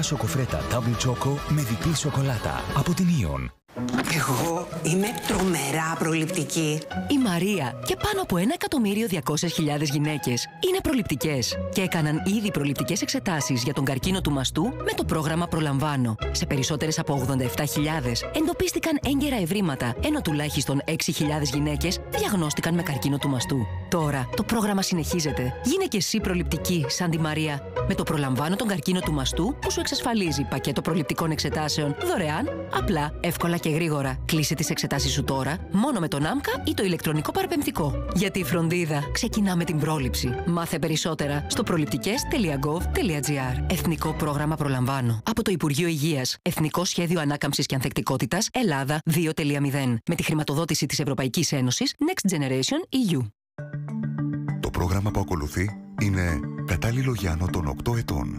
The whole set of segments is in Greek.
σοκοφρέτα Double Choco με διπλή σοκολάτα από την Ion. Εγώ είμαι τρομερά προληπτική. Η Μαρία και πάνω από 1.200.000 γυναίκες είναι προληπτικές και έκαναν ήδη προληπτικές εξετάσεις για τον καρκίνο του μαστού με το πρόγραμμα Προλαμβάνω. Σε περισσότερες από 87.000 εντοπίστηκαν έγκαιρα ευρήματα, ενώ τουλάχιστον 6.000 γυναίκες διαγνώστηκαν με καρκίνο του μαστού. Τώρα το πρόγραμμα συνεχίζεται. Γίνε και εσύ προληπτική σαν τη Μαρία. Με το Προλαμβάνω τον καρκίνο του μαστού που σου εξασφαλίζει πακέτο προληπτικών εξετάσεων δωρεάν, απλά, εύκολα και γρήγορα. Κλείσε τις εξετάσεις σου τώρα, μόνο με τον ΆΜΚΑ ή το ηλεκτρονικό παραπεμφτικό. Γιατί η φροντίδα ξεκινά με την πρόληψη. Μάθε περισσότερα στο προληπτικές.gov.gr. Εθνικό πρόγραμμα Προλαμβάνω. Από το Υπουργείο Υγείας. Εθνικό Σχέδιο Ανάκαμψης και Ανθεκτικότητας Ελλάδα 2.0. Με τη χρηματοδότηση της Ευρωπαϊκής Ένωσης Next Generation EU. Το πρόγραμμα που ακολουθεί είναι κατάλληλο για άνω των 8 ετών.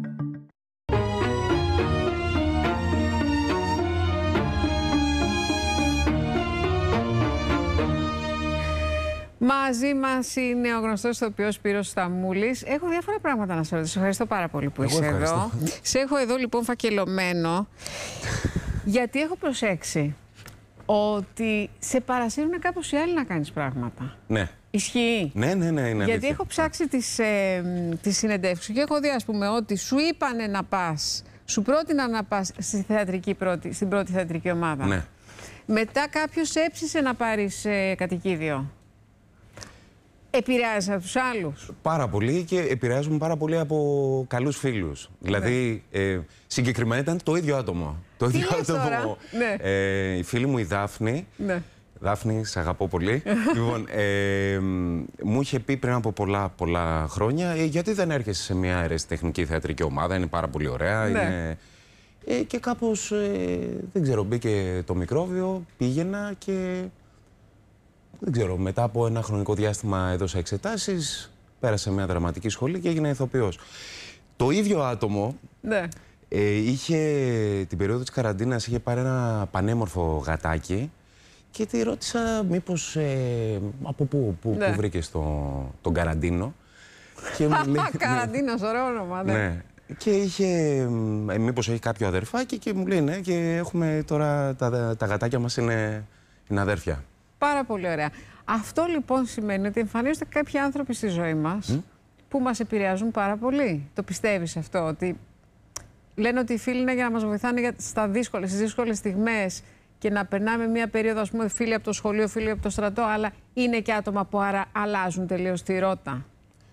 Μαζί μας είναι ο γνωστός ηθοποιός Σπύρος Σταμούλης. Έχω διάφορα πράγματα να σε ρωτήσω. Ευχαριστώ πάρα πολύ που είσαι εδώ. Σε έχω εδώ λοιπόν φακελωμένο, γιατί έχω προσέξει ότι σε παρασύρουν κάπως οι άλλοι να κάνεις πράγματα. Ναι. Ισχύει? Ναι, είναι γιατί έχω ψάξει τις συνεντεύξεις και έχω δει, ας πούμε, ότι σου είπανε να πας, σου πρότειναν να πας στην πρώτη θεατρική ομάδα. Ναι. Μετά κάποιος έψησε να πάρεις κατοικίδιο. Επηρεάζει από τους άλλους? Πάρα πολύ, και επηρεάζουμε πάρα πολύ από καλούς φίλους. Δηλαδή, συγκεκριμένα ήταν το ίδιο άτομο. Το ίδιο άτομο. Ναι. Η φίλη μου η Δάφνη. Ναι. Δάφνη, σε αγαπώ πολύ. Λοιπόν, μου είχε πει πριν από πολλά χρόνια, γιατί δεν έρχεσαι σε μια αερασιτεχνική θεατρική ομάδα, είναι πάρα πολύ ωραία. Ναι. Είναι... και κάπως, δεν ξέρω, μπήκε το μικρόβιο, πήγαινα και... Δεν ξέρω, μετά από ένα χρονικό διάστημα έδωσα εξετάσεις, πέρασα μια δραματική σχολή και έγινα ηθοποιός. Το ίδιο άτομο, ναι, είχε την περίοδο της καραντίνας, είχε πάρει ένα πανέμορφο γατάκι και τη ρώτησα μήπως από πού βρήκες τον καραντίνο. Και μου λέει, Καραντίνος, ωραίο όνομα, ναι. Ναι. Και είχε, μήπως έχει κάποιο αδερφάκι, και μου λέει ναι, και έχουμε τώρα, τα γατάκια μας είναι αδέρφια. Πάρα πολύ ωραία. Αυτό λοιπόν σημαίνει ότι εμφανίζονται κάποιοι άνθρωποι στη ζωή μας που μας επηρεάζουν πάρα πολύ. Το πιστεύεις αυτό? Ότι λένε ότι οι φίλοι είναι για να μας βοηθάνε στις δύσκολες στιγμές και να περνάμε μια περίοδο, ας πούμε, φίλοι από το σχολείο, φίλοι από το στρατό, αλλά είναι και άτομα που αλλάζουν τελείως τη ρότα.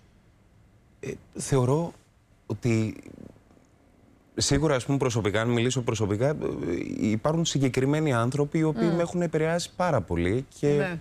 Θεωρώ ότι σίγουρα, ας πούμε, προσωπικά, αν μιλήσω προσωπικά, υπάρχουν συγκεκριμένοι άνθρωποι οι οποίοι με έχουν επηρεάσει πάρα πολύ και ναι,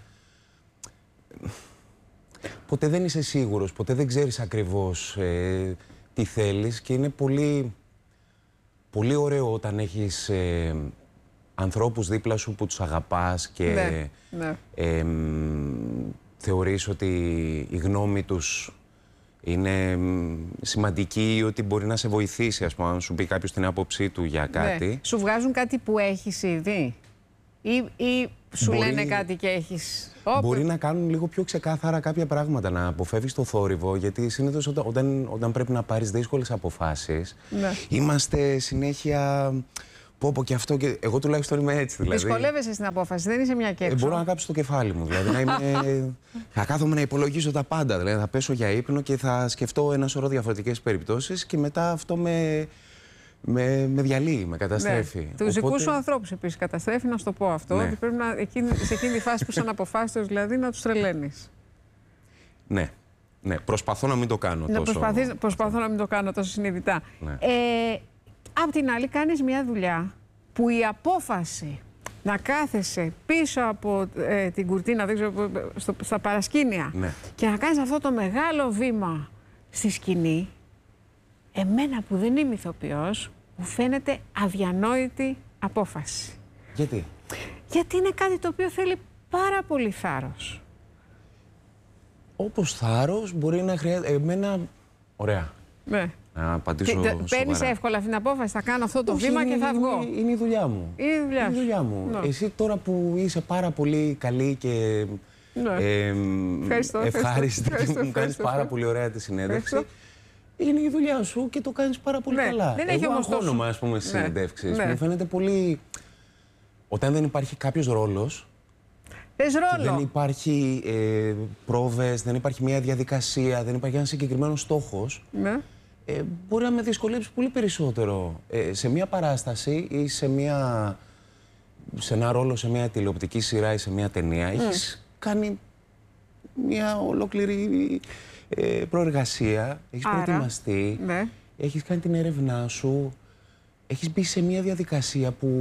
ποτέ δεν είσαι σίγουρος, ποτέ δεν ξέρεις ακριβώς τι θέλεις, και είναι πολύ, πολύ ωραίο όταν έχεις ανθρώπους δίπλα σου που τους αγαπάς και ναι, θεωρείς ότι η γνώμη τους είναι σημαντική, ότι μπορεί να σε βοηθήσει, ας πούμε, αν σου πει κάποιος την άποψή του για κάτι. Ναι. Σου βγάζουν κάτι που έχεις ήδη ή σου λένε κάτι και έχεις... Μπορεί να κάνουν λίγο πιο ξεκάθαρα κάποια πράγματα, να αποφεύγεις το θόρυβο, γιατί συνήθως όταν πρέπει να πάρεις δύσκολες αποφάσεις, ναι, είμαστε συνέχεια... Πω και αυτό, και εγώ τουλάχιστον είμαι έτσι. Δηλαδή. Δυσκολεύεσαι στην απόφαση, δεν είσαι μια και έξω. Μπορώ να κάψω το κεφάλι μου. Δηλαδή, θα κάθομαι να υπολογίζω τα πάντα. Δηλαδή, θα πέσω για ύπνο και θα σκεφτώ ένα σωρό διαφορετικές περιπτώσεις, και μετά αυτό με διαλύει, με καταστρέφει. Ναι. Τους δικούς σου ανθρώπους επίσης καταστρέφει, να σου το πω αυτό. Ναι. Ότι πρέπει σε εκείνη τη φάση που είσαι αναποφάσιστος, δηλαδή, να τους τρελαίνεις. Ναι. Ναι. Προσπαθώ να μην το κάνω τόσο. Προσπαθώ να μην το κάνω τόσο συνειδητά. Ναι. Απ' την άλλη, κάνεις μια δουλειά που η απόφαση να κάθεσαι πίσω από την κουρτίνα, δεν ξέρω, στα παρασκήνια, ναι, και να κάνεις αυτό το μεγάλο βήμα στη σκηνή, εμένα που δεν είμαι ηθοποιός, μου φαίνεται αδιανόητη απόφαση. Γιατί? Γιατί είναι κάτι το οποίο θέλει πάρα πολύ θάρρος. Όπως θάρρος μπορεί να χρειάζεται. Εμένα, ωραία. Ναι. Να απαντήσω παίρνεις εύκολα αυτή την απόφαση, θα κάνω αυτό το βήμα και θα βγω. Είναι η δουλειά μου. Είναι η δουλειά μου. Ναι. Εσύ τώρα που είσαι πάρα πολύ καλή και ναι, ευχάριστη και μου κάνεις πάρα πολύ ωραία τη συνέντευξη, είναι η δουλειά σου και το κάνεις πάρα πολύ καλά. Δεν έχει όμως αγχώνομαι, ας πούμε, στις συνεντεύξεις. Μου φαίνεται πολύ... Όταν δεν υπάρχει κάποιος ρόλος, δεν υπάρχει πρόβες, δεν υπάρχει μια διαδικασία, δεν υπάρχει ένας συγκεκριμένος στόχος, μπορεί να με δυσκολέψει πολύ περισσότερο σε μια παράσταση ή σε ένα ρόλο σε μια τηλεοπτική σειρά ή σε μια ταινία. Έχεις κάνει μια ολόκληρη προεργασία, έχεις προετοιμαστεί, έχεις κάνει την έρευνά σου, έχεις μπει σε μια διαδικασία που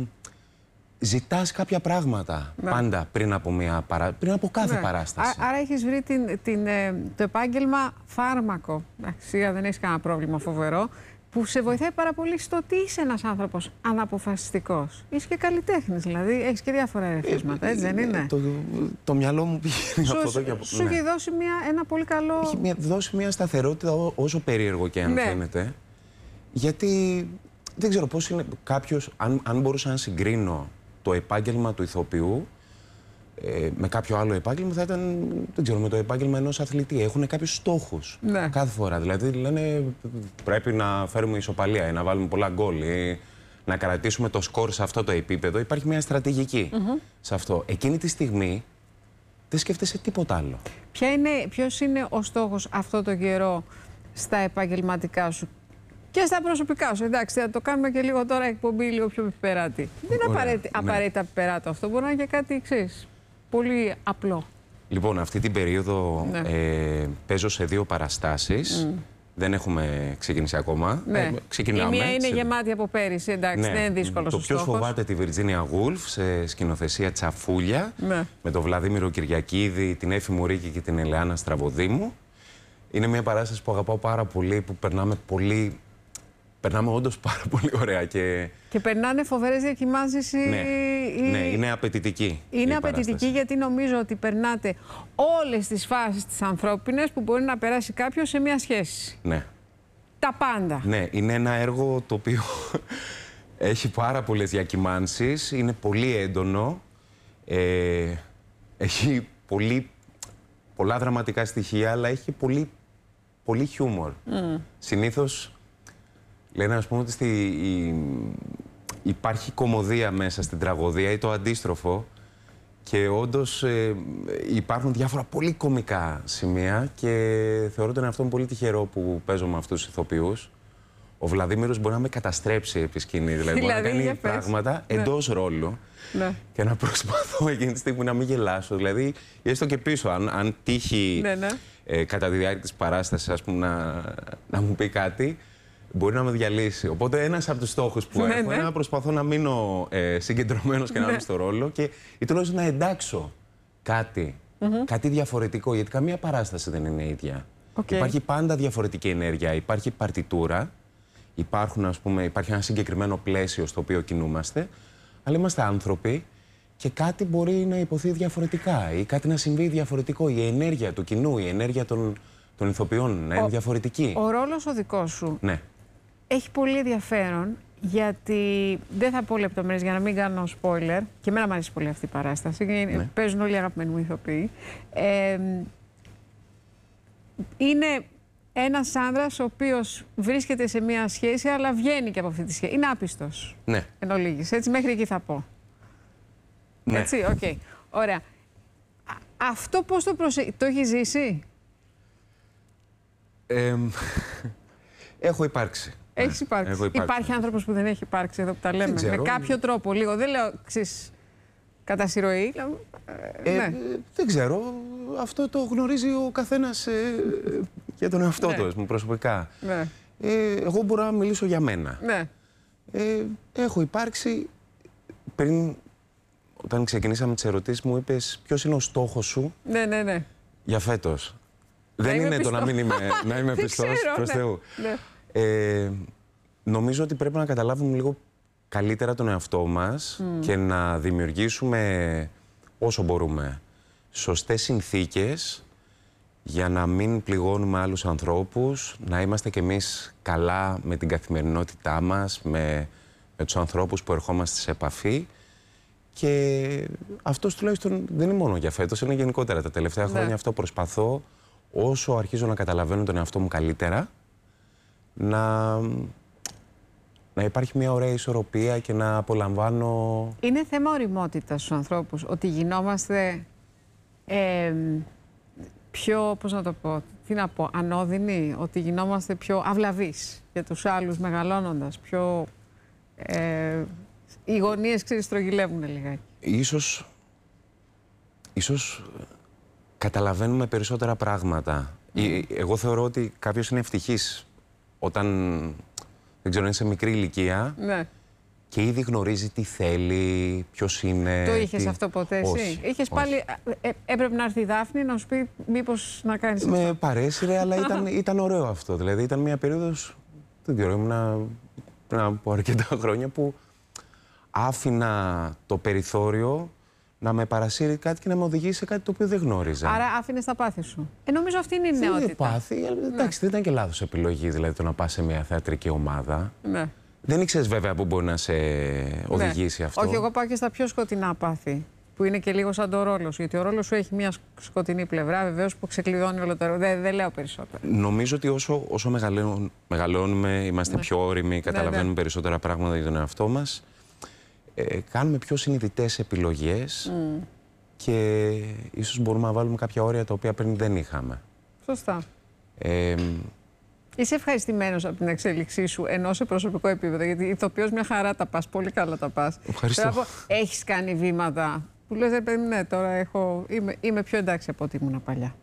ζητάς κάποια πράγματα πάντα πριν από κάθε παράσταση. Άρα έχεις βρει το επάγγελμα φάρμακο. Αξία, δεν έχεις κανένα πρόβλημα φοβερό, που σε βοηθάει πάρα πολύ στο ότι είσαι ένας άνθρωπος αναποφασιστικός. Είσαι και καλλιτέχνης, δηλαδή έχεις και διάφορα ερεθίσματα, έτσι δεν είναι? Το μυαλό μου πήγαινε από εδώ και από... Σου έχει δώσει ένα πολύ καλό... Έχει δώσει μια σταθερότητα, όσο περίεργο και αν φαίνεται. Γιατί δεν ξέρω πώς είναι κάποιος, αν μπορούσα να συγκρίνω το επάγγελμα του ηθοποιού με κάποιο άλλο επάγγελμα, θα ήταν, δεν ξέρω, με το επάγγελμα ενός αθλητή. Έχουν κάποιους στόχους κάθε φορά. Δηλαδή λένε πρέπει να φέρουμε ισοπαλία ή να βάλουμε πολλά γκολ ή να κρατήσουμε το σκορ σε αυτό το επίπεδο. Υπάρχει μια στρατηγική σε αυτό. Εκείνη τη στιγμή δεν σκέφτεσαι τίποτα άλλο. Ποιος είναι ο στόχος αυτό το καιρό στα επαγγελματικά σου και στα προσωπικά σου? Εντάξει, θα το κάνουμε και λίγο τώρα εκπομπή λίγο πιο πιπεράτη. Δεν είναι απαραίτητα πιπεράτο αυτό, μπορεί να είναι και κάτι εξής. Πολύ απλό. Λοιπόν, αυτή την περίοδο παίζω σε 2 παραστάσεις. Δεν έχουμε ξεκινήσει ακόμα. Ξεκινάμε. Η μία είναι γεμάτη από πέρυσι, εντάξει, δεν είναι δύσκολος ο στόχος. Ποιος φοβάται τη Βιρτζίνια Γούλφ σε σκηνοθεσία Τσαφούλια, με τον Βλαδίμηρο Κυριακίδη, την Έφη Μουρίκη και την Ελεάνα Στραβοδήμου. Είναι μια παράσταση που αγαπάω πάρα πολύ, που περνάμε όντως πάρα πολύ ωραία. Και περνάνε φοβερές διακυμάνσεις. Ναι, είναι απαιτητική. Είναι απαιτητική γιατί νομίζω ότι περνάτε όλες τις φάσεις τις ανθρώπινες που μπορεί να περάσει κάποιος σε μια σχέση. Ναι. Τα πάντα. Ναι, είναι ένα έργο το οποίο έχει πάρα πολλές διακυμάνσεις, είναι πολύ έντονο, έχει πολλά δραματικά στοιχεία, αλλά έχει πολύ χιούμορ. Συνήθως λένε, ας πούμε, ότι υπάρχει κωμωδία μέσα στην τραγωδία ή το αντίστροφο, και όντως υπάρχουν διάφορα πολύ κωμικά σημεία και θεωρώ τον εαυτό μου πολύ τυχερό που παίζω με αυτούς τους ηθοποιούς. Ο Βλαδίμηρος μπορεί να με καταστρέψει επί σκηνή, δηλαδή μπορεί να κάνει πράγματα εντός ρόλου και να προσπαθώ εκείνη τη στιγμή να μην γελάσω, δηλαδή έστω και πίσω, αν τύχει κατά τη διάρκεια της παράστασης, ας πούμε, να μου πει κάτι, μπορεί να με διαλύσει. Οπότε ένας από τους στόχους που έχω είναι να προσπαθώ να μείνω συγκεντρωμένος και να είμαι στο ρόλο και ή τουλάχιστον να εντάξω κάτι διαφορετικό, γιατί καμία παράσταση δεν είναι ίδια. Υπάρχει πάντα διαφορετική ενέργεια, υπάρχει παρτιτούρα, υπάρχει ένα συγκεκριμένο πλαίσιο στο οποίο κινούμαστε, αλλά είμαστε άνθρωποι και κάτι μπορεί να υποθεί διαφορετικά ή κάτι να συμβεί διαφορετικό. Η ενέργεια του κοινού, η ενέργεια των ηθοποιών να είναι διαφορετική. Ο ρόλος ο δικός σου έχει πολύ ενδιαφέρον, γιατί δεν θα πω λεπτομέρειες για να μην κάνω spoiler, και εμένα μου αρέσει πολύ αυτή η παράσταση, παίζουν όλοι οι αγαπημένοι μου ηθοποιοί. Είναι ένας άνδρας ο οποίος βρίσκεται σε μια σχέση, αλλά βγαίνει και από αυτή τη σχέση. Είναι άπιστος. Ναι. Εν ολίγης, έτσι, μέχρι εκεί θα πω. Ναι. Έτσι, οκ. Ωραία. Αυτό πώς το έχει ζήσει? Έχω υπάρξει. Έχεις υπάρξει. Υπάρχει άνθρωπος που δεν έχει υπάρξει εδώ που τα λέμε? Με κάποιο τρόπο, λίγο. Δεν λέω κατά συρροή. Δεν ξέρω. Αυτό το γνωρίζει ο καθένας για τον εαυτό του, προσωπικά. Εγώ μπορώ να μιλήσω για μένα. Έχω υπάρξει. Πριν, όταν ξεκινήσαμε τις ερωτήσεις, μου είπες ποιος είναι ο στόχος σου για φέτος. Δεν είναι το να είμαι πιστός, προς Θεού. Νομίζω ότι πρέπει να καταλάβουμε λίγο καλύτερα τον εαυτό μας και να δημιουργήσουμε όσο μπορούμε σωστές συνθήκες για να μην πληγώνουμε άλλους ανθρώπους, να είμαστε κι εμείς καλά με την καθημερινότητά μας, με τους ανθρώπους που ερχόμαστε σε επαφή. Και αυτός τουλάχιστον δεν είναι μόνο για φέτος, είναι γενικότερα τα τελευταία χρόνια. Αυτό προσπαθώ, όσο αρχίζω να καταλαβαίνω τον εαυτό μου καλύτερα, να υπάρχει μια ωραία ισορροπία και να απολαμβάνω... Είναι θέμα ωριμότητας στους ανθρώπους, ότι γινόμαστε πιο, πώς να το πω, τι να πω, ανώδυνοι, ότι γινόμαστε πιο αυλαβείς για τους άλλους μεγαλώνοντας, πιο... οι γωνίες, ξέρεις, στρογγυλεύουν λιγάκι. Ίσως καταλαβαίνουμε περισσότερα πράγματα. Εγώ θεωρώ ότι κάποιος είναι ευτυχής όταν, δεν ξέρω, είναι σε μικρή ηλικία και ήδη γνωρίζει τι θέλει, ποιος είναι. Το είχες αυτό ποτέ εσύ? Είχες πάλι, έπρεπε να έρθει η Δάφνη να σου πει μήπως να κάνεις αυτό? Με παρέσυρε, αλλά ήταν ωραίο αυτό. Δηλαδή ήταν μια περίοδος, δεν ξέρω, ήμουν πριν από αρκετά χρόνια που άφηνα το περιθώριο να με παρασύρει κάτι και να με οδηγήσει σε κάτι το οποίο δεν γνώριζα. Άρα άφηνες τα πάθη σου. Νομίζω αυτή είναι η νεότητα. Δεν πάθη, εντάξει, δεν ήταν και λάθος επιλογή, δηλαδή το να πας σε μια θεατρική ομάδα. Ναι. Δεν ήξερες βέβαια που μπορεί να σε οδηγήσει αυτό. Όχι, εγώ πάω και στα πιο σκοτεινά πάθη, που είναι και λίγο σαν το ρόλο σου. Γιατί ο ρόλος σου έχει μια σκοτεινή πλευρά, βεβαίως, που ξεκλειδώνει όλο το έργο. Δεν λέω περισσότερο. Νομίζω ότι όσο μεγαλώνουμε, είμαστε πιο όριμοι, καταλαβαίνουμε περισσότερα πράγματα για τον εαυτό μας. Κάνουμε πιο συνειδητές επιλογές και ίσως μπορούμε να βάλουμε κάποια όρια τα οποία πριν δεν είχαμε. Σωστά. Είσαι ευχαριστημένος από την εξέλιξή σου, ενώ σε προσωπικό επίπεδο, γιατί ηθοποιός μια χαρά τα πας, πολύ καλά τα πας. Ευχαριστώ. Έχεις κάνει βήματα που λες, ναι, τώρα είμαι πιο εντάξει από ό,τι ήμουν παλιά.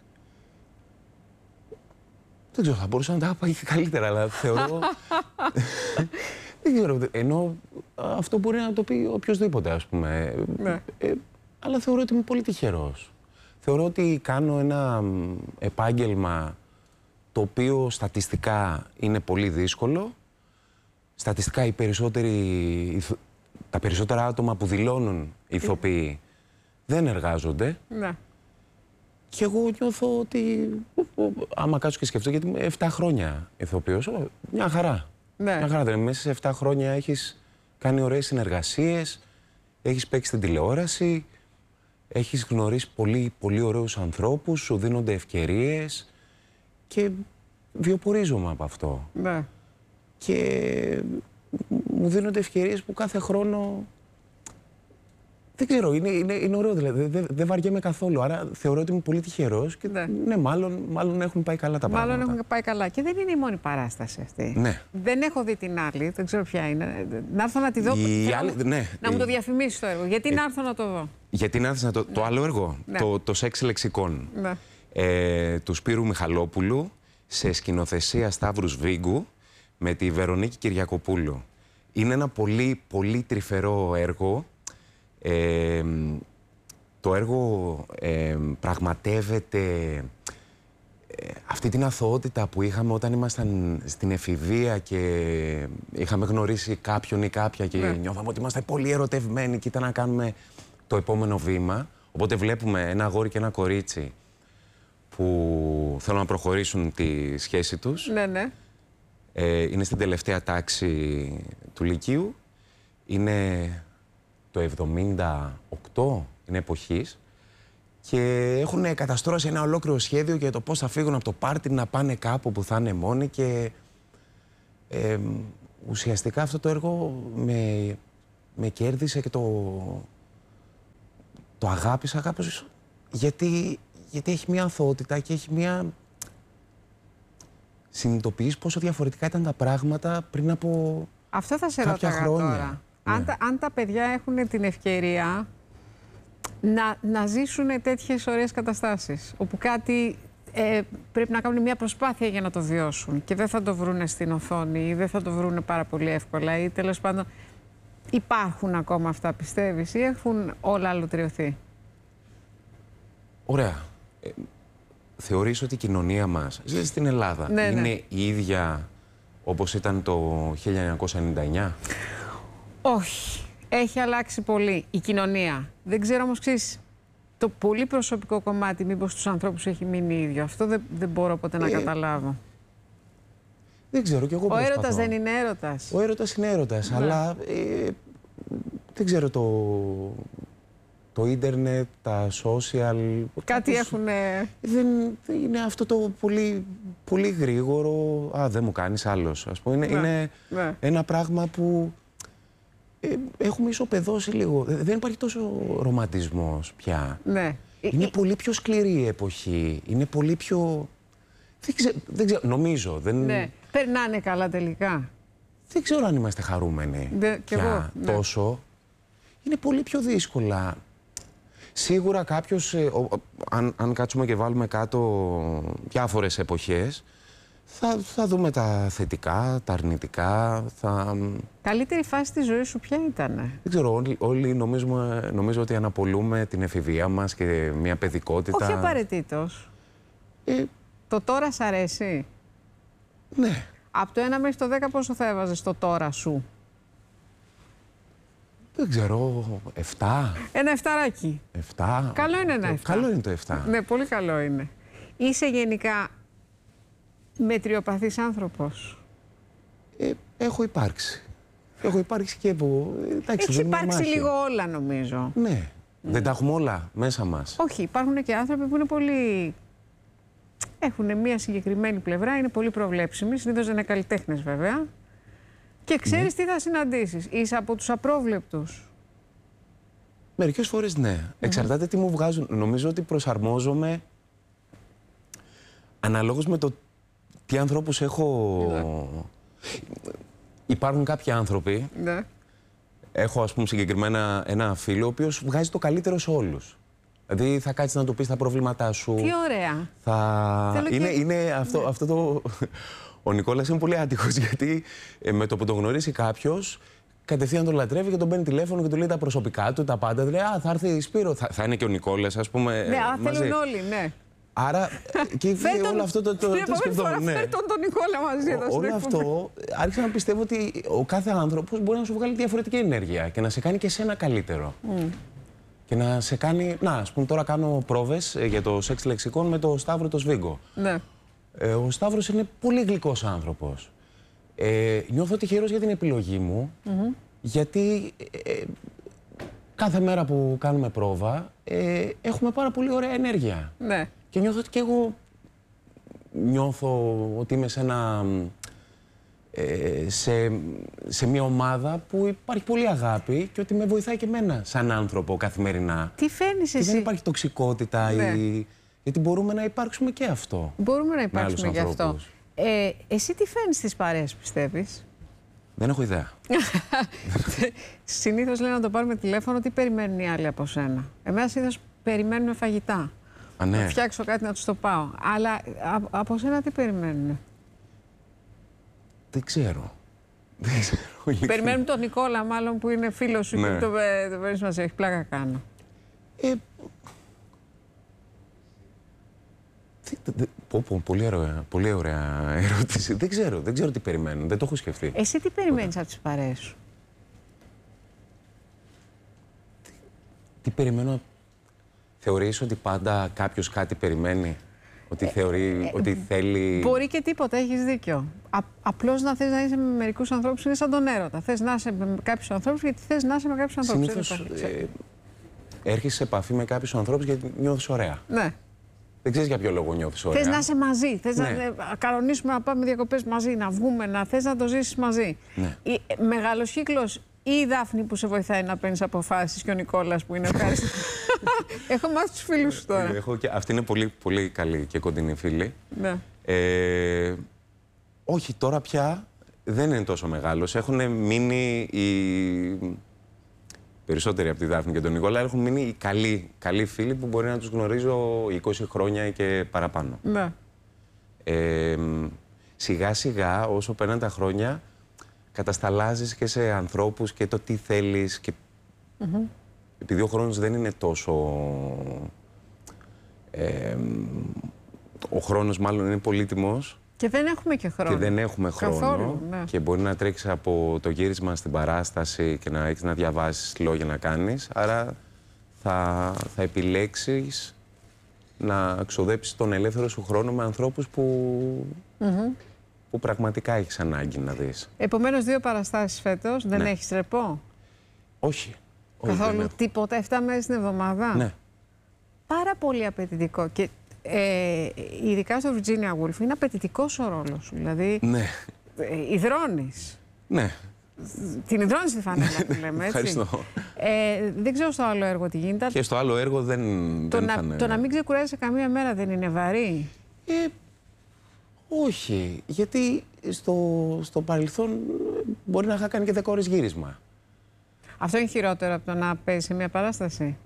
Δεν ξέρω, θα μπορούσα να τα πάει και καλύτερα, αλλά θεωρώ... Δεν ξέρω, ενώ αυτό μπορεί να το πει οποιοδήποτε, ας πούμε. Ναι. Αλλά θεωρώ ότι είμαι πολύ τυχερός. Θεωρώ ότι κάνω ένα επάγγελμα το οποίο στατιστικά είναι πολύ δύσκολο. Στατιστικά τα περισσότερα άτομα που δηλώνουν ηθοποιοί δεν εργάζονται. Ναι. Και εγώ νιώθω ότι, άμα κάτσω και σκεφτώ, γιατί είμαι 7 χρόνια ηθοποιός, μια χαρά. Ναι. Μια χαρά, δηλαδή μέσα σε 7 χρόνια έχεις κάνει ωραίες συνεργασίες, έχεις παίξει στην τηλεόραση, έχεις γνωρίσει πολύ, πολύ ωραίους ανθρώπους, σου δίνονται ευκαιρίες και βιοπορίζομαι από αυτό. Ναι. Και μου δίνονται ευκαιρίες που κάθε χρόνο... Δεν ξέρω, είναι ωραίο, δηλαδή δεν βαριέμαι καθόλου. Άρα θεωρώ ότι είμαι πολύ τυχερός και ναι, μάλλον έχουν πάει καλά τα πράγματα. Μάλλον έχουν πάει καλά. Και δεν είναι η μόνη παράσταση αυτή. Ναι. Δεν έχω δει την άλλη, δεν ξέρω ποια είναι. Να έρθω να τη δω. Να μου το διαφημίσεις το έργο. Γιατί να έρθω να το δω? Γιατί να έρθεις να το... Το άλλο έργο, το Σεξ Λεξικόν, του Σπύρου Μιχαλόπουλου, σε σκηνοθεσία Σταύρου Σβίγκου, με τη Βερονίκη Κυριακοπούλου. Είναι ένα πολύ, πολύ τρυφερό έργο. Το έργο πραγματεύεται αυτή την αθωότητα που είχαμε όταν ήμασταν στην εφηβεία και είχαμε γνωρίσει κάποιον ή κάποια και νιώθαμε ότι είμαστε πολύ ερωτευμένοι και ήταν να κάνουμε το επόμενο βήμα. Οπότε βλέπουμε ένα αγόρι και ένα κορίτσι που θέλουν να προχωρήσουν τη σχέση τους. Ναι, ναι. Είναι στην τελευταία τάξη του Λυκείου. Είναι το 78, είναι εποχής. Και έχουν καταστρώσει ένα ολόκληρο σχέδιο για το πώς θα φύγουν από το πάρτι, να πάνε κάπου που θα είναι μόνοι. Και ουσιαστικά αυτό το έργο με κέρδισε και το αγάπησα γιατί έχει μια αθωότητα και έχει μια... Συνειδητοποιείς πόσο διαφορετικά ήταν τα πράγματα πριν από αυτό θα σε κάποια χρόνια. Τώρα. Ναι. Αν τα παιδιά έχουν την ευκαιρία να ζήσουν τέτοιες ωραίες καταστάσεις, όπου κάτι πρέπει να κάνουν μια προσπάθεια για να το βιώσουν και δεν θα το βρούνε στην οθόνη ή δεν θα το βρούνε πάρα πολύ εύκολα ή τέλος πάντων υπάρχουν ακόμα αυτά, πιστεύεις, ή έχουν όλα αλλοτριωθεί? Ωραία. Θεωρείς ότι η κοινωνία μας στην Ελλάδα είναι η ίδια όπως ήταν το 1999? Όχι. Έχει αλλάξει πολύ η κοινωνία. Δεν ξέρω όμως, ξέρεις, το πολύ προσωπικό κομμάτι μήπως στους ανθρώπους έχει μείνει ίδιο. Αυτό δεν μπορώ ποτέ να καταλάβω. Δεν ξέρω κι εγώ προσπαθώ. Ο έρωτας δεν είναι έρωτας. Ο έρωτας είναι έρωτας, αλλά δεν ξέρω το ίντερνετ, τα social... Κάτι έχουν... Δεν είναι αυτό το πολύ πολύ γρήγορο. Α, δεν μου κάνεις άλλος. Ας πούμε, είναι ένα πράγμα που έχουμε ισοπεδώσει λίγο. Δεν υπάρχει τόσο ρομαντισμός πια. Ναι. Είναι πολύ πιο σκληρή η εποχή. Είναι πολύ πιο... Δεν ξέρω, νομίζω. Ναι. Περνάνε καλά τελικά. Δεν ξέρω αν είμαστε χαρούμενοι πια τόσο. Είναι πολύ πιο δύσκολα. Σίγουρα κάποιος, αν κάτσουμε και βάλουμε κάτω διάφορες εποχές, θα δούμε τα θετικά, τα αρνητικά. Καλύτερη φάση της ζωής σου ποια ήτανε? Δεν ξέρω, όλοι νομίζω ότι αναπολούμε την εφηβεία μας και μια παιδικότητα. Όχι απαραίτητος. Το τώρα σ' αρέσει? Ναι. Από το 1 μέχρι το 10 πόσο θα έβαζες το τώρα σου? Δεν ξέρω, 7. Ένα εφταράκι. 7. Καλό είναι ένα 7. Καλό είναι το 7. Ναι, πολύ καλό είναι. Είσαι γενικά μετριοπαθής άνθρωπος? Έχω υπάρξει. Έχω υπάρξει και από... Έχει υπάρξει λίγο όλα, νομίζω. Ναι. Δεν τα έχουμε όλα μέσα μας. Όχι, υπάρχουν και άνθρωποι που είναι πολύ... Έχουν μια συγκεκριμένη πλευρά, είναι πολύ προβλέψιμοι. Συνήθως δεν είναι καλλιτέχνες, βέβαια. Και ξέρεις τι θα συναντήσεις. Είσαι από τους απρόβλεπτους. Μερικές φορές ναι. Εξαρτάται τι μου βγάζουν. Νομίζω ότι προσαρμόζομαι αναλόγως με το τι ανθρώπους έχω... Υπάρχουν κάποιοι άνθρωποι. Ναι. Έχω, ας πούμε, συγκεκριμένα ένα φίλο ο οποίος βγάζει το καλύτερο σε όλους. Δηλαδή θα κάτσεις να του πεις τα προβλήματά σου. Τι ωραία. Είναι αυτό το... Ο Νικόλας είναι πολύ άτυχος, γιατί με το που τον γνωρίσει κάποιος, κατευθείαν τον λατρεύει και τον παίρνει τηλέφωνο και του λέει τα προσωπικά του, τα πάντα. Δηλαδή, θα έρθει η Σπύρο, θα είναι και ο Νικόλας, ας πούμε. Ναι, μαζί. θέλουν όλοι, ναι. Άρα, και όλο αυτό το σκεφτόμουν. Φέρ' τον Νικόλα μαζί εδώ. Όλο αυτό, άρχισα να πιστεύω ότι ο κάθε άνθρωπος μπορεί να σου βγάλει διαφορετική ενέργεια και να σε κάνει και εσένα καλύτερο. Και να σε κάνει... Να, ας πούμε, τώρα κάνω πρόβες για το σεξ λεξικόν με το Σταύρο το Σβίγκο. Ναι. Ο Σταύρος είναι πολύ γλυκός άνθρωπος. Νιώθω τυχερός για την επιλογή μου, γιατί κάθε μέρα που κάνουμε πρόβα έχουμε πάρα πολύ ωραία ενέργεια. Ναι. Και νιώθω ότι και εγώ νιώθω ότι είμαι σε μια ομάδα που υπάρχει πολύ αγάπη και ότι με βοηθάει και εμένα σαν άνθρωπο καθημερινά. Τι φαίνεις εσύ? Δεν υπάρχει τοξικότητα γιατί μπορούμε να υπάρξουμε και αυτό. Μπορούμε να υπάρξουμε και αυτό. Εσύ τι φαίνεις στις παρέες, πιστεύεις? Δεν έχω ιδέα. Συνήθως λένε να το πάρουμε τηλέφωνο, τι περιμένουν οι άλλοι από σένα. Εμένα συνήθως περιμένουμε φαγητά. Α, ναι. Να φτιάξω κάτι να τους το πάω. Αλλά από σένα τι περιμένουν? Δεν ξέρω. Περιμένουν τον Νικόλα, μάλλον, που είναι φίλος σου, και το παίρνεις μαζί. Έχει πλάκα κάνω. Πολύ ωραία ερώτηση. Δεν ξέρω τι περιμένουν. Δεν το έχω σκεφτεί. Εσύ τι περιμένεις από τις παρέες σου? Τι περιμένω? Θεωρείς ότι πάντα κάποιος κάτι περιμένει? Ότι θεωρεί, ότι θέλει... Μπορεί και τίποτα, έχεις δίκιο. Απλώς να θες να είσαι με μερικούς ανθρώπους είναι σαν τον έρωτα. Θες να είσαι με κάποιους ανθρώπους γιατί θες να είσαι με κάποιους ανθρώπους. Συνήθως έρχεσαι σε επαφή με κάποιους ανθρώπους γιατί νιώθεις ωραία. Ναι. Δεν ξέρεις για ποιο λόγο νιώθεις ωραία. Θες να είσαι μαζί, θες να κανονίσουμε να πάμε διακοπές μαζί, να βγούμε, θες να το ζήσεις μαζί. Ναι. Μεγάλος κύκλος, ή η Δάφνη που σε βοηθάει να παίρνεις αποφάσεις και ο Νικόλας που είναι ευχάριστος. Έχω μάθει τους φίλους σου τώρα. Αυτή είναι πολύ, πολύ καλή και κοντινή φίλη. Ναι. Όχι, τώρα πια δεν είναι τόσο μεγάλος. Έχουν μείνει οι περισσότεροι από τη Δάφνη και τον Νικόλα, έχουν μείνει οι καλοί φίλοι που μπορεί να τους γνωρίζω 20 χρόνια και παραπάνω. Ναι. Σιγά σιγά, όσο περνάνε τα χρόνια, κατασταλάζεις και σε ανθρώπους και το τι θέλεις. Και... Επειδή ο χρόνος δεν είναι τόσο... ο χρόνος μάλλον είναι πολύτιμος. Και δεν έχουμε και χρόνο. Και δεν έχουμε χρόνο. Καθόλου, ναι. Και μπορεί να τρέξεις από το γύρισμα στην παράσταση και να έχεις να διαβάσεις λόγια να κάνεις. Άρα θα επιλέξεις να ξοδέψεις τον ελεύθερο σου χρόνο με ανθρώπους που πραγματικά έχεις ανάγκη να δεις. Επομένως, 2 παραστάσεις φέτος. Δεν έχεις ρεπό? Όχι. Καθόλου τίποτα, 7 μέρες την εβδομάδα. Ναι. Πάρα πολύ απαιτητικό. Και ειδικά στο Virginia Woolf είναι απαιτητικός ο ρόλος σου. Δηλαδή, Ναι. Υδρώνεις. Ναι. Την υδρώνεις τη φανέλα που λέμε, έτσι. Ευχαριστώ. Δεν ξέρω στο άλλο έργο τι γίνεται. Και στο άλλο έργο δεν Το να μην ξεκουράζεσαι καμία μέρα δεν είναι βαρύ? Όχι, γιατί στο παρελθόν μπορεί να είχα κάνει και 10 ώρες γύρισμα. Αυτό είναι χειρότερο από το να παίζεις σε μια παράσταση?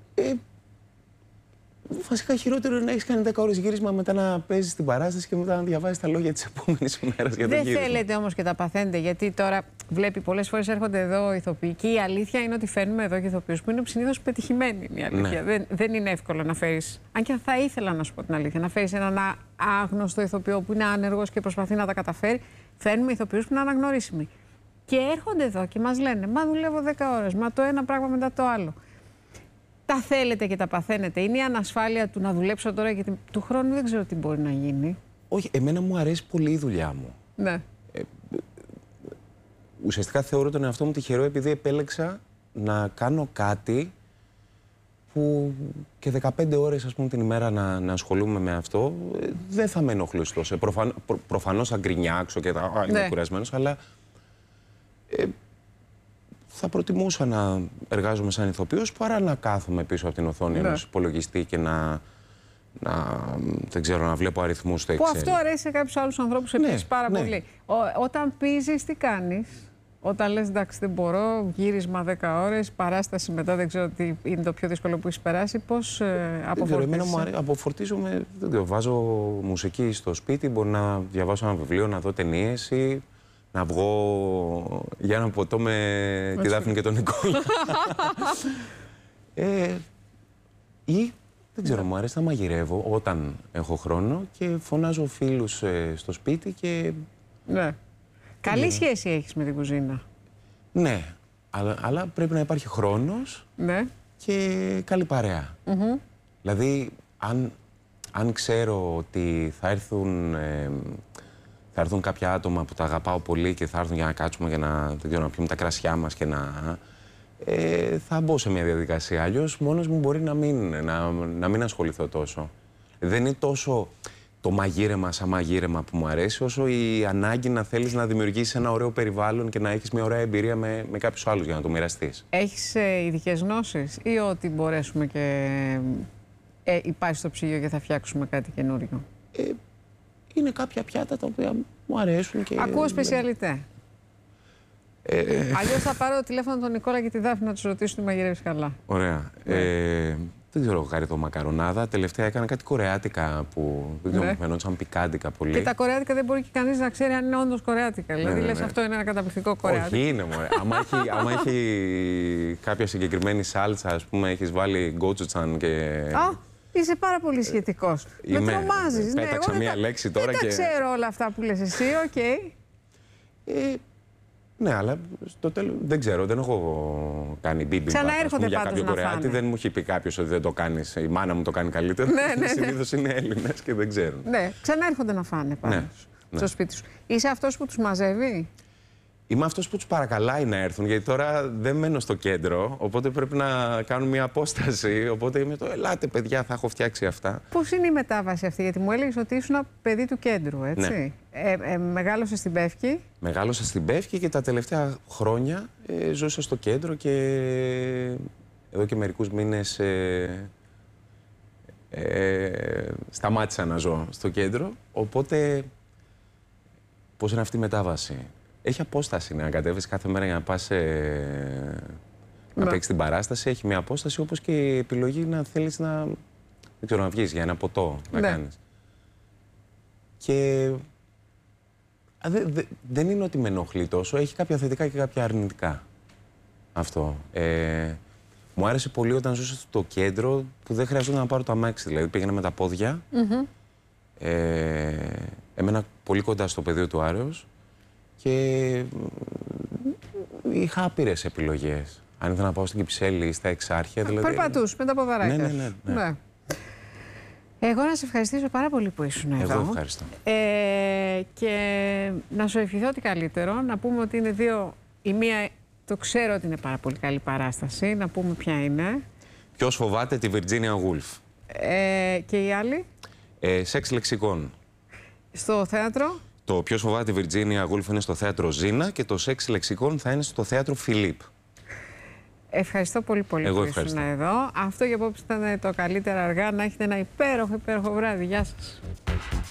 Βασικά χειρότερο είναι να έχεις κάνει 10 ώρες γύρισμα, μετά να παίζεις την παράσταση και μετά να διαβάζεις τα λόγια της επόμενης ημέρας για το γύρισμα. Δεν θέλετε όμως και τα παθαίνετε, γιατί τώρα βλέπει πολλές φορές έρχονται εδώ ηθοποιοί και η αλήθεια είναι ότι φέρνουμε εδώ και ηθοποιούς που είναι συνήθως πετυχημένοι. Η αλήθεια. Ναι. Δεν είναι εύκολο να φέρεις, αν και θα ήθελα να σου πω την αλήθεια, να φέρεις έναν άγνωστο ηθοποιό που είναι άνεργος και προσπαθεί να τα καταφέρει. Φέρνουμε ηθοποιούς που είναι αναγνωρίσιμοι. Και έρχονται εδώ και μας λένε, μα δουλεύω 10 ώρες, μα το ένα πράγμα μετά το άλλο. Τα θέλετε και τα παθαίνετε. Είναι η ανασφάλεια του να δουλέψω τώρα γιατί του χρόνου δεν ξέρω τι μπορεί να γίνει. Όχι, εμένα μου αρέσει πολύ η δουλειά μου. Ναι. Ουσιαστικά θεωρώ τον εαυτό μου τυχερό επειδή επέλεξα να κάνω κάτι που και 15 ώρες ας πούμε την ημέρα να ασχολούμαι με αυτό δεν θα με ενοχλούσε τόσο. Προφανώς θα γκρινιάξω και θα είμαι κουρασμένος, αλλά θα προτιμούσα να εργάζομαι σαν ηθοποιός παρά να κάθομαι πίσω από την οθόνη ενός υπολογιστή και δεν ξέρω, να βλέπω αριθμούς στο Excel. Που αυτό αρέσει σε κάποιους άλλους ανθρώπους επίσης πάρα πολύ. Όταν πίζεις, τι κάνεις? Όταν λες εντάξει δεν μπορώ, γύρισμα 10 ώρες, παράσταση μετά δεν ξέρω τι είναι το πιο δύσκολο που έχεις περάσει, πώς αποφορτίζεσαι? Εμένα μου αρέσει, αποφορτίζομαι, δεν ξέρω, βάζω μουσική στο σπίτι, μπορώ να διαβάσω ένα βιβλίο, να δω ταινίες ή να βγω για ένα ποτό με τη Δάφνη και τον Νικόλα. Ή δεν ξέρω, μου αρέσει να μαγειρεύω όταν έχω χρόνο και φωνάζω φίλους στο σπίτι και... Ναι. Καλή σχέση έχεις με την κουζίνα. Ναι, αλλά πρέπει να υπάρχει χρόνος και καλή παρέα. Δηλαδή, αν ξέρω ότι θα έρθουν κάποια άτομα που τα αγαπάω πολύ και θα έρθουν για να κάτσουμε για να πιούμε τα κρασιά μας και θα μπω σε μια διαδικασία. Αλλιώς μόνος μου μπορεί να μην ασχοληθώ τόσο. Δεν είναι τόσο το μαγείρεμα σαν μαγείρεμα που μου αρέσει, όσο η ανάγκη να θέλεις να δημιουργήσεις ένα ωραίο περιβάλλον και να έχεις μια ωραία εμπειρία με κάποιους άλλους για να το μοιραστείς. Έχεις ειδικές γνώσεις ή ότι μπορέσουμε και υπάρχει στο ψυγείο και θα φτιάξουμε κάτι καινούριο? Είναι κάποια πιάτα τα οποία μου αρέσουν και... Ακούω σπεσιαλιτέ. Αλλιώς θα πάρω το τηλέφωνο τον Νικόλα και τη Δάφνη να τους ρωτήσω τι μαγειρεύεις καλά. Ωραία. Δεν ξέρω, γαρίδο μακαρονάδα. Τελευταία έκανα κάτι κορεάτικα που δεν ξέρω, μου φαινόταν πικάντικα πολύ. Και τα κορεάτικα δεν μπορεί και κανείς να ξέρει αν είναι όντως κορεάτικα. Δηλαδή λες αυτό είναι ένα καταπληκτικό κορεάτικο. Όχι, είναι μωρέ. Άμα έχει κάποια συγκεκριμένη σάλτσα, ας πούμε, έχεις βάλει γκότσουτσαν και... Είσαι πάρα πολύ σχετικός. Με τρομάζεις. Πέταξα μία λέξη τώρα και... Δεν τα ξέρω όλα αυτά που λες εσύ, οκ. Ναι, αλλά στο τέλος δεν ξέρω, δεν έχω κάνει μπίμπι για κάποιο κορεάτι. Δεν μου έχει πει κάποιος ότι δεν το κάνεις. Η μάνα μου το κάνει καλύτερο. Συνήθως είναι Έλληνες και δεν ξέρουν. Ναι, ξαναέρχονται να φάνε πάνω στο σπίτι σου. Είσαι αυτός που τους μαζεύει? Είμαι αυτός που τους παρακαλάει να έρθουν, γιατί τώρα δεν μένω στο κέντρο, οπότε πρέπει να κάνουν μια απόσταση. Οπότε είμαι ελάτε παιδιά, θα έχω φτιάξει αυτά. Πώς είναι η μετάβαση αυτή, γιατί μου έλεγες ότι ήσουν παιδί του κέντρου, έτσι? Ναι. Μεγάλωσες στην Πεύκη. Μεγάλωσα στην Πεύκη και τα τελευταία χρόνια ζούσα στο κέντρο και εδώ και μερικούς μήνες σταμάτησα να ζω στο κέντρο. Οπότε πώς είναι αυτή η μετάβαση? Έχει απόσταση να κατέβεις κάθε μέρα για να πας να παίξεις την παράσταση. Έχει μια απόσταση, όπως και η επιλογή να θέλεις να βγεις για ένα ποτό να κάνεις. Και δεν είναι ότι με ενοχλεί τόσο. Έχει κάποια θετικά και κάποια αρνητικά αυτό. Μου άρεσε πολύ όταν ζούσα στο κέντρο που δεν χρειαζόταν να πάρω το αμάξι. Δηλαδή πήγαινα με τα πόδια. Έμενα πολύ κοντά στο πεδίο του Άρεως. Και είχα άπειρες επιλογές. Αν ήθελα να πάω στην Κυψέλη ή στα Εξάρχεια. Δηλαδή... Περπατούς με τα ποδαράκια. Ναι. Εγώ να σε ευχαριστήσω πάρα πολύ που ήσουν εδώ. Εγώ ευχαριστώ. Και να σου ευχηθώ ότι καλύτερο. Να πούμε ότι είναι δύο. Η μία το ξέρω ότι είναι πάρα πολύ καλή παράσταση. Να πούμε ποια είναι. Ποιος φοβάται τη Virginia Woolf. Και η άλλη? Σεξ λεξικών. Στο θέατρο. Το Ποιος φοβάται τη Βιρτζίνια Γούλφ είναι στο θέατρο Ζήνα και το Σεξ λεξικών θα είναι στο θέατρο Φιλίπ. Ευχαριστώ πολύ που ήσουν εδώ. Αυτό για απόψε ήταν το καλύτερα αργά. Να έχετε ένα υπέροχο βράδυ. Γεια σας.